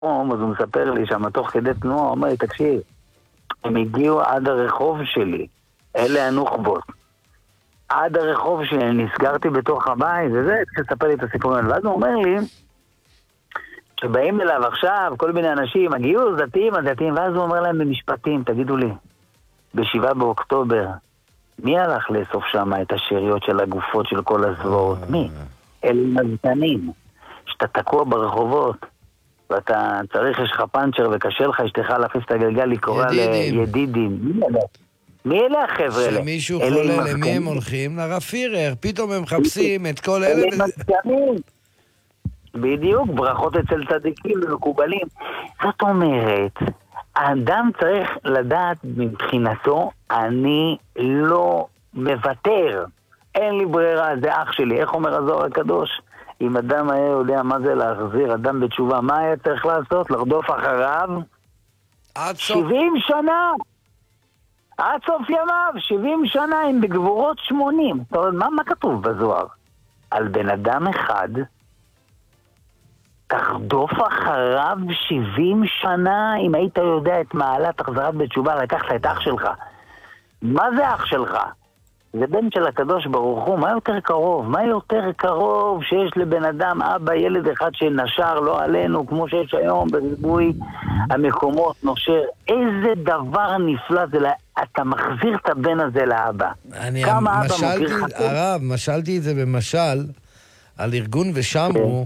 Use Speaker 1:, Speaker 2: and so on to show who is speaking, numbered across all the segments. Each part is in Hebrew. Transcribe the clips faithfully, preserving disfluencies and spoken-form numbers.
Speaker 1: אז הוא מספר לי שם, תוך כדי תנועה, הוא אומר לי, תקשיב, הם הגיעו עד הרחוב שלי, אלה הנוח'בות. עד הרחוב שלי, נסגרתי בתוך הבית, וזה, התחיל לספר לי את הסיפורים. ואז הוא אומר לי, שבאים אליו עכשיו, כל מיני אנשים, הגיעו דתיים, הדתיים, ואז הוא אומר להם במשפטים, תגידו לי, בשבעה באוקטובר, מי הלך לאסוף שם את השאריות של הגופות של כל הזוועות? מי? אלה מזתנים, שאתה תקוע ברחובות, ואתה צריך, יש לך פנצ'ר וקשה לך, אשתך להכניס את הגלגל, לקרוא לידידים. מי אלה? מי אלה החבר'ה אלה?
Speaker 2: שמישהו חולה, למי הם הולכים? לרב פירר, פתאום הם מחפשים את כל אלה.
Speaker 1: אלה מזתנים. בדיוק, ברכות אצל צדיקים ומקובלים. זאת אומרת, האדם צריך לדעת מבחינתו, אני לא מוותר. אין לי ברירה, זה אח שלי. איך אומר הזוהר הקדוש? אם אדם היה יודע מה זה להחזיר אדם בתשובה, מה היה צריך לעשות? לרדוף אחריו?
Speaker 2: עד סוף.
Speaker 1: שבעים שנה! עד סוף ימיו, שבעים שנה, הם בגבורות שמונים. זאת אומרת, מה, מה כתוב בזוהר? על בן אדם אחד, תרדוף אחריו שבעים שנה, אם היית יודע את מעלת החזרת בתשובה, לקחת את אח שלך. מה זה אח שלך? זה בן של הקדוש ברוך הוא. מה יותר קרוב? מה יותר קרוב שיש לבן אדם, אבא, ילד אחד שנשר לא עלינו, כמו שיש היום בריבוי המקומות נושר? איזה דבר נפלא זה, אתה מחזיר את הבן הזה לאבא.
Speaker 2: אני משלתי, הרב, משלתי את זה במשל על ארגון ושמרו,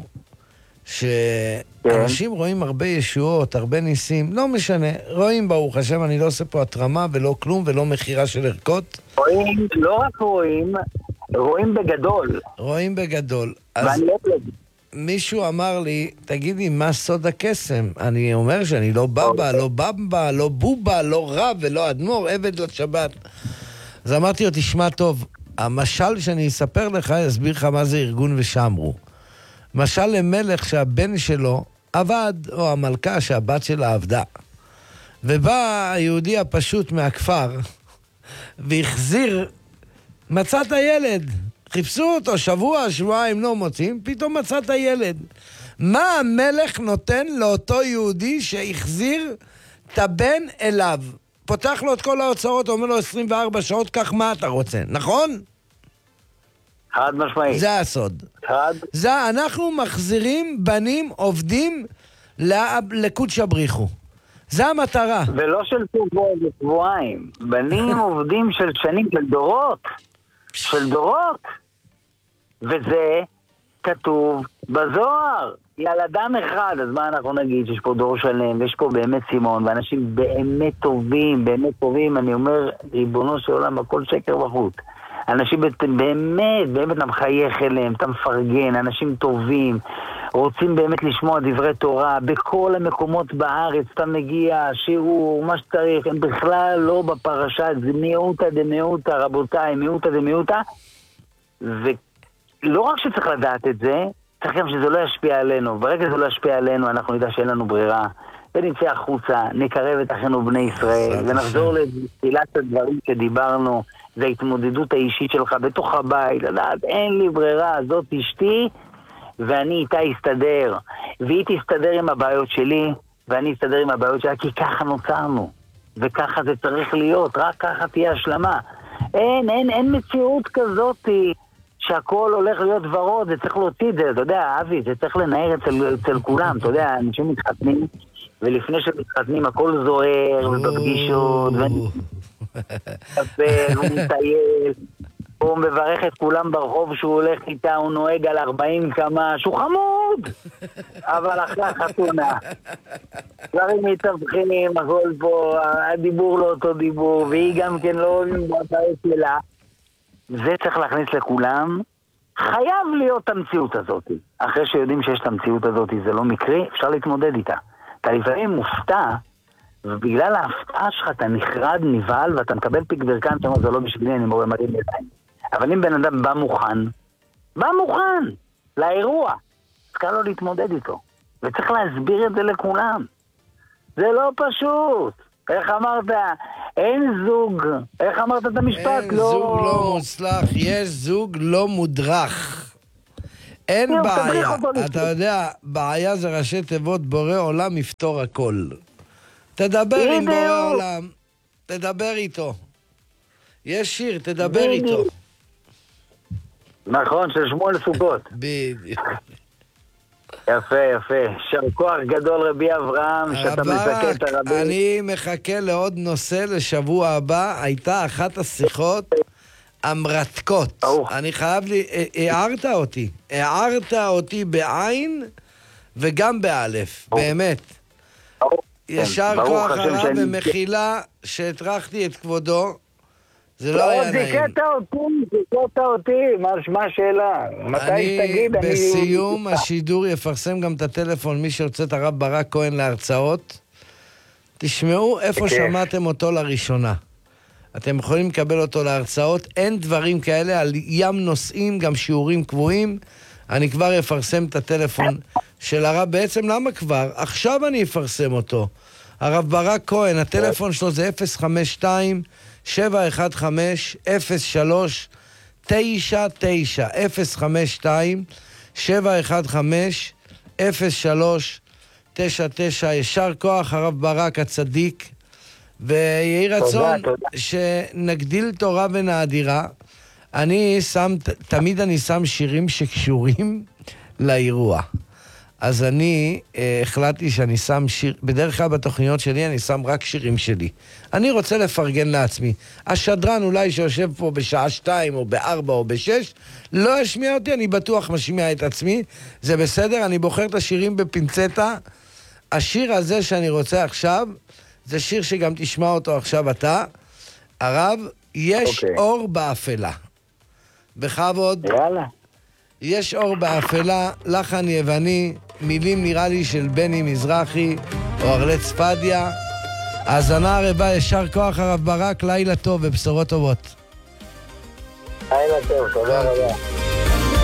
Speaker 2: שאנשים רואים הרבה ישועות, הרבה ניסים, לא משנה, רואים ברוך השם, אני לא עושה פה התרמה ולא כלום ולא מחירה של ערכות.
Speaker 1: רואים, לא רק רואים, רואים בגדול.
Speaker 2: רואים בגדול. אז מישהו אמר לי, תגידי, מה סוד הקסם? אני אומר שאני לא בבא, לא במבה, לא בובה, לא רב ולא אדמו"ר, עבד לשבת. אז אמרתי לו, תשמע טוב, המשל שאני אספר לך, יסביר לך מה זה ארגון ושמרו. משל למלך שהבן שלו עבד, או המלכה שהבת שלה עבדה. ובא היהודי הפשוט מהכפר, והחזיר, מצא את הילד. חיפשו אותו שבוע, שבועיים לא מוצאים, פתאום מצא את הילד. מה המלך נותן לאותו יהודי שהחזיר את הבן אליו? פותח לו את כל ההוצאות, אומר לו עשרים וארבע שעות, כך מה אתה רוצה, נכון?
Speaker 1: חד משמעית.
Speaker 2: זה הסוד.
Speaker 1: חד.
Speaker 2: זה, אנחנו מחזירים בנים עובדים לקודש הבריחו. זה המטרה.
Speaker 1: ולא של שבועיים. בנים עובדים של שנים, של דורות. של דורות. וזה כתוב בזוהר. על אדם אחד, אז מה אנחנו נגיד? שיש פה דור שלם, ויש פה באמת סימון, ואנשים באמת טובים, באמת טובים. אני אומר, ריבונו של עולם, הכל שקר וחוט. אנשים באמת, באמת אתה מחייך אליהם, אתה מפרגן, אנשים טובים, רוצים באמת לשמוע דברי תורה, בכל המקומות בארץ אתה מגיע, שיעור, מה שצריך, הם בכלל לא בפרשה, זה מיעוטה דמיעוטה, רבותיי, מיעוטה דמיעוטה, ולא רק שצריך לדעת את זה, צריך גם שזה לא ישפיע עלינו, ברגע שזה לא ישפיע עלינו, אנחנו נדע שאין לנו ברירה, ונצא החוצה, נקרב את אחינו בני ישראל, ונחזור לתחילת הדברים שדיברנו, זה ההתמודדות האישית שלך בתוך הבית, לדעת, אין לי ברירה, זאת אשתי, ואני איתה אסתדר, והיא תסתדר עם הבעיות שלי, ואני אסתדר עם הבעיות שלה, כי ככה נוצרנו, וככה זה צריך להיות, רק ככה תהיה השלמה. אין, אין, אין מציאות כזאת שהכל הולך להיות ורוד, זה צריך להוציא את זה, אתה יודע, אבי, זה צריך לנער אצל, אצל כולם, אתה יודע, אנשים מתחתנים, ולפני שמתחתנים הכל זוהר, ובפגישות, הוא מטייל, הוא מברך את כולם ברחוב שהוא הולך איתה, הוא נוהג על ארבעים קמ"ש, הוא חמוד, אבל אחרי החתונה דברים מתאבחנים, הכל פה, הדיבור לא אותו דיבור, והיא גם כן לא אוהבים בבית שלה. זה צריך להכניס לכולם, חייב להיות המציאות הזאת. אחרי שיודעים שיש את המציאות הזאת, זה לא מקרי, אפשר להתמודד איתה. אתה לפעמים מופתע, ובגלל ההפתעה שלך אתה נחרד, נבהל, ואתה מקבל פיק ברכן, שאומר, זה לא בשבילי, אני מורה מדהים ידיים. אבל אם בן אדם בא מוכן, בא מוכן לאירוע, צריך לו להתמודד איתו. וצריך להסביר את זה לכולם. זה לא פשוט. איך אמרת? אין זוג. איך אמרת את המשפט?
Speaker 2: אין
Speaker 1: לא...
Speaker 2: זוג לא מוצלח, יש זוג לא מודרך. אין בעיה. אתה יודע, בעיה זה ראשי תיבות בורא עולם יפתור הכל. תדבר עם בורא עולם, תדבר איתו. יש שיר, תדבר איתו.
Speaker 1: נכון, של שמואל סוכות.
Speaker 2: בדיוק.
Speaker 1: יפה, יפה. יישר כוח גדול רבי אברהם, שאתה מזכה את הרבים.
Speaker 2: אני מחכה לעוד נושא לשבוע הבא. הייתה אחת השיחות המרתקות. אני חייב לי, הערת אותי. הערת אותי בעין וגם באלף, באמת. ישר כוח הרב ומחילה שהטרחתי את כבודו. זה לא היה נעים.
Speaker 1: זיקת אותי, זיקת אותי, מה השאלה? מתי תגיד?
Speaker 2: אני בסיום השידור יפרסם גם את הטלפון, מי שרוצה את הרב ברק כהן להרצאות. תשמעו איפה שמעתם אותו לראשונה. אתם יכולים לקבל אותו להרצאות, אין דברים כאלה, על ים נושאים, גם שיעורים קבועים. אני כבר אפרסם את הטלפון של הרב. בעצם למה כבר? עכשיו אני אפרסם אותו. הרב ברק כהן, הטלפון שלו זה אפס חמש שתיים שבע אחת חמש אפס שלוש תשע תשע, אפס חמש שתיים שבע אחת חמש אפס שלוש תשע תשע. ישר כוח הרב ברק הצדיק, ויהי רצון שנגדיל תורה ונאדירה. אני שם, תמיד אני שם שירים שקשורים לאירוע. אז אני אה, החלטתי שאני שם שיר, בדרך כלל בתוכניות שלי אני שם רק שירים שלי. אני רוצה לפרגן לעצמי. השדרן אולי שיושב פה בשעה שתיים או בארבע או בשש, לא ישמיע אותי, אני בטוח משמיע את עצמי. זה בסדר, אני בוחר את השירים בפינצטה. השיר הזה שאני רוצה עכשיו, זה שיר שגם תשמע אותו עכשיו אתה. הרב, יש okay. אור באפלה. בכבוד.
Speaker 1: יאללה.
Speaker 2: יש אור באפלה, לחן יווני, מילים נראה לי של בני מזרחי או ארלט ספדיה. האזנה הרבה, ישר כוח הרב ברק, לילה טוב ובשורות טובות.
Speaker 1: לילה טוב, תודה רבה.